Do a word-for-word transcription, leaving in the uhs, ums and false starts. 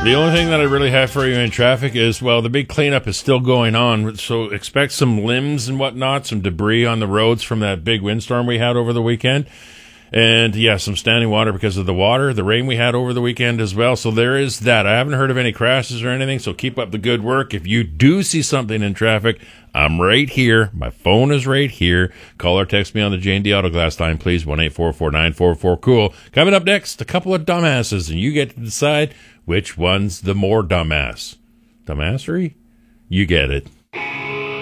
The only thing that I really have for you in traffic is, well, the big cleanup is still going on, so expect some limbs and whatnot, some debris on the roads from that big windstorm we had over the weekend. And, yeah, some standing water because of the water, the rain we had over the weekend as well. So there is that. I haven't heard of any crashes or anything, so keep up the good work. If you do see something in traffic, I'm right here. My phone is right here. Call or text me on the J and D Auto Glass line, please, one eight four four nine four four cool. Coming up next, a couple of dumbasses, and you get to decide which one's the more dumbass. Dumbassery? You get it.